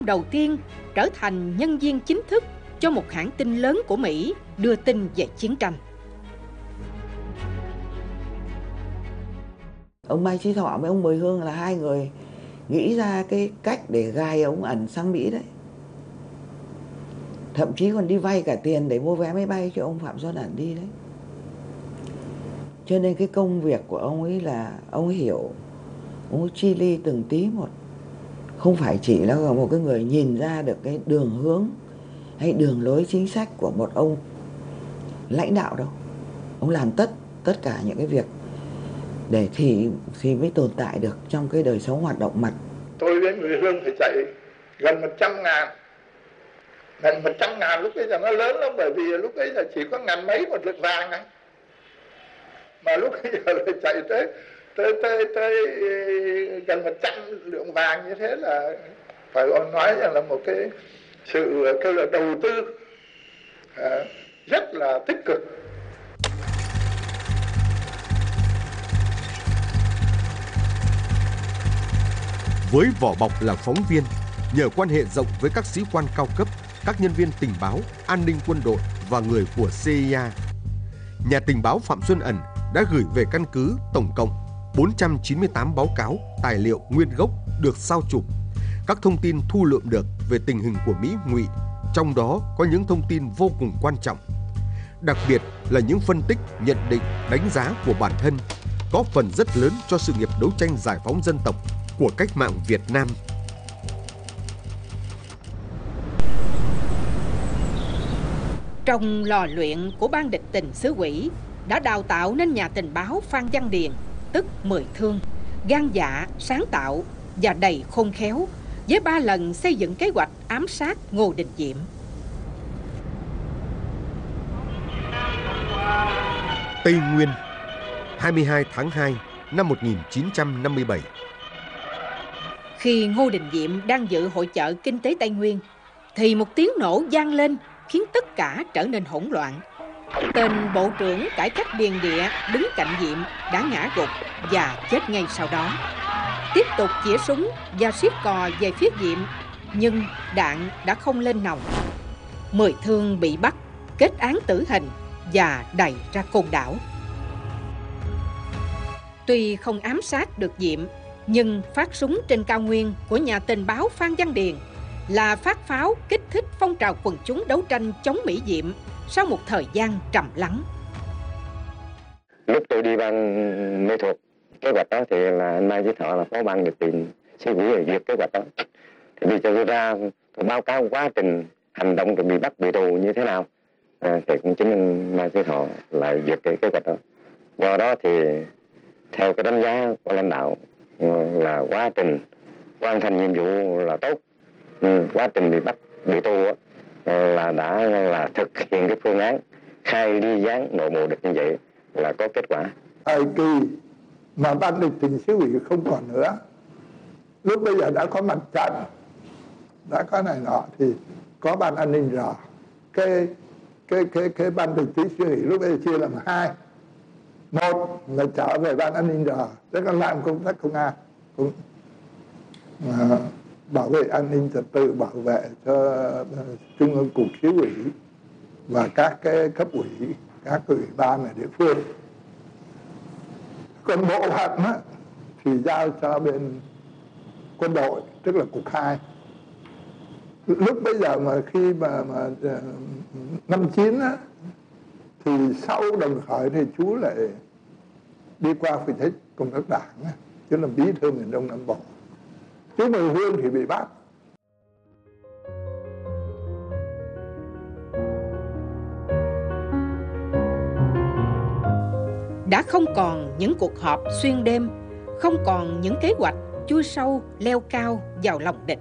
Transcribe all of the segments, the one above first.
đầu tiên trở thành nhân viên chính thức cho một hãng tin lớn của Mỹ đưa tin về chiến tranh. Ông Mai Chí Thọ với ông Mười Hương là hai người nghĩ ra cái cách để gài ông ẩn sang Mỹ đấy. Thậm chí còn đi vay cả tiền để mua vé máy bay cho ông Phạm Xuân Ẩn đi đấy. Cho nên cái công việc của ông ấy là ông ấy hiểu, ông ấy chi li từng tí một. Không phải chỉ là một cái người nhìn ra được cái đường hướng hay đường lối chính sách của một ông lãnh đạo đâu. Ông làm tất cả những cái việc để thì mới tồn tại được trong cái đời sống hoạt động mặt. Tôi với Mười Hương phải chạy gần 100.000. Gần 100.000 lúc bây giờ nó lớn lắm, bởi vì lúc ấy là chỉ có ngàn mấy một lượng vàng này. Mà lúc bây giờ lại chạy tới gần 100 lượng vàng như thế là phải nói rằng là một cái sự kêu là đầu tư rất là tích cực. Với vỏ bọc là phóng viên, nhờ quan hệ rộng với các sĩ quan cao cấp, các nhân viên tình báo, an ninh quân đội và người của CIA, nhà tình báo Phạm Xuân Ẩn đã gửi về căn cứ tổng cộng 498 báo cáo, tài liệu nguyên gốc được sao chụp, các thông tin thu lượm được về tình hình của Mỹ ngụy, trong đó có những thông tin vô cùng quan trọng. Đặc biệt là những phân tích, nhận định, đánh giá của bản thân, có phần rất lớn cho sự nghiệp đấu tranh giải phóng dân tộc của cách mạng Việt Nam. Trong lò luyện của ban địch tình xứ quỷ đã đào tạo nên nhà tình báo Phan Văn Điền, tức Mười Thương, gan dạ, sáng tạo và đầy khôn khéo, với 3 lần xây dựng kế hoạch ám sát Ngô Đình Diệm. Tây Nguyên, 22 tháng 2 năm 1957. Khi Ngô Đình Diệm đang dự hội chợ kinh tế Tây Nguyên, thì một tiếng nổ vang lên khiến tất cả trở nên hỗn loạn. Tên Bộ trưởng Cải cách Điền Địa đứng cạnh Diệm đã ngã gục và chết ngay sau đó. Tiếp tục chĩa súng và xiết cò về phía Diệm, nhưng đạn đã không lên nòng. Mười Thương bị bắt, kết án tử hình và đày ra Côn Đảo. Tuy không ám sát được Diệm, nhưng phát súng trên cao nguyên của nhà tình báo Phan Văn Điền là phát pháo kích thích phong trào quần chúng đấu tranh chống Mỹ Diệm sau một thời gian trầm lắng. Lúc tôi đi ban mê thuật kế hoạch đó thì là anh Mai Chí Thọ là phó ban điều tìm xứ quỷ về duyệt kế hoạch đó. Thì đi cho tôi ra tôi báo cáo quá trình hành động rồi bị bắt bị tù như thế nào. Thì cũng chính anh Mai Chí Thọ lại duyệt cái kế hoạch đó. Do đó thì theo cái đánh giá của lãnh đạo là quá trình hoàn thành nhiệm vụ là tốt. Quá trình bị bắt bị tù là đã là thực hiện cái phương án khai ly gián nội bộ địch như vậy là có kết quả. Thời kỳ mà ban địch tình xứ ủy không còn nữa, lúc bây giờ đã có mặt trận, đã có này nọ thì có ban an ninh rồi. Cái ban địch tình xứ ủy lúc bây giờ chia làm hai. Một là trở về ban an ninh rồi, tức là làm công tác công an, cũng bảo vệ an ninh trật tự, bảo vệ cho trung ương cục xứ ủy và các cái cấp ủy, các ủy ban ở địa phương. Còn bộ phận thì giao cho bên quân đội, tức là cục 2. Lúc bây giờ mà khi mà năm 9 thì sau Đồng Khởi thì chú lại đi qua phụ trách công tác đảng, chứ là bí thư miền Đông Nam Bộ. Chú Mười Hương thì bị bắt. Đã không còn những cuộc họp xuyên đêm, không còn những kế hoạch chui sâu leo cao vào lòng địch.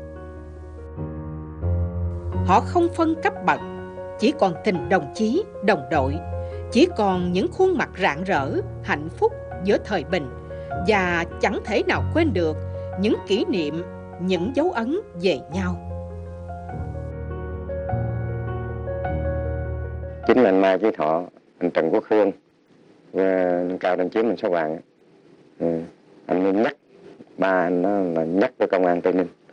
Họ không phân cấp bậc, chỉ còn tình đồng chí, đồng đội, chỉ còn những khuôn mặt rạng rỡ, hạnh phúc giữa thời bình, và chẳng thể nào quên được những kỷ niệm, những dấu ấn về nhau. Chính là anh Mai Chí Thọ, anh Trần Quốc Hương và Cao Đăng Chiếm, anh Sáu Vàng. Anh mới nhắc ba anh đó là nhắc với công an Tây Ninh